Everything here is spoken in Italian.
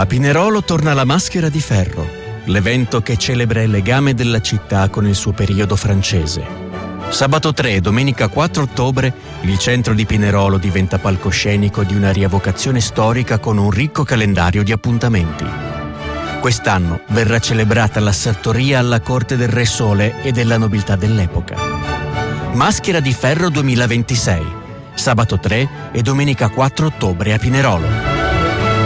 A Pinerolo torna la Maschera di Ferro, l'evento che celebra il legame della città con il suo periodo francese. Sabato 3 e domenica 4 ottobre il centro di Pinerolo diventa palcoscenico di una rievocazione storica con un ricco calendario di appuntamenti. Quest'anno verrà celebrata la sartoria alla corte del Re Sole e della nobiltà dell'epoca. Maschera di Ferro 2026, sabato 3 e domenica 4 ottobre a Pinerolo.